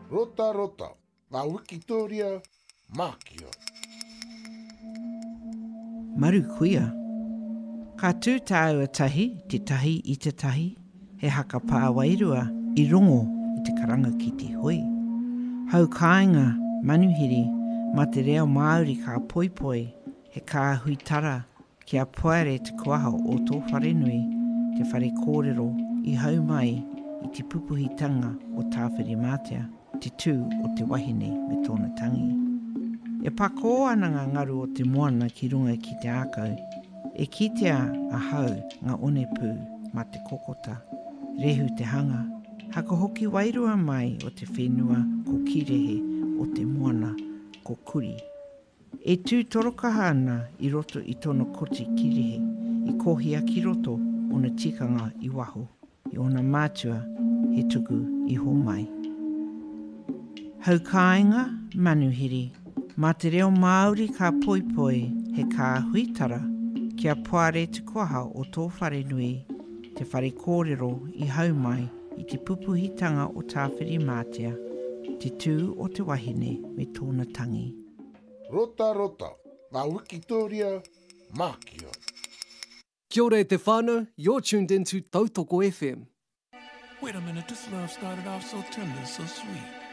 Rota rota, ngā Wikitoria mākia. Maru kuia. Ka tū tāua tahi, te tahi i te tahi, he haka pāwairua I rongo I te karanga ki te hui. Hau kāinga, manuhiri, ma te reo Māori ka poipoi, he kā huitara kia poere te kuaha o tō wharenui, te whare kōrero I hau mai I te pupuhitanga o tāwhiri mātea, te tū o te wahine me tōna tangi. E pako ana ngā ngaru o te moana ki runga ki te ākau, e kitea a hau ngā one pū ma te kokota, rehu te hanga, haka hoki wairua mai o te whenua ko kirehe o te moana ko kuri. E tū torokaha ana I roto I tono koti kirehe, I kohia ki roto o na tikanga I waho, I ona mātua he tuku I ho mai. Hau kāinga, manuhiri, ma te reo Māori ka poipoi he kā huitara kia poare te koha o tō wharenui, te whare kōrero I hau mai I te pupuhitanga o tāwhiri mātea, te tū o te wahine me tōna tangi. Rota rota, ngā Wikitoria mākia. Kia ora e te whānau, you're tuned into Tautoko FM. Wait a minute, this love started off so tender, so sweet.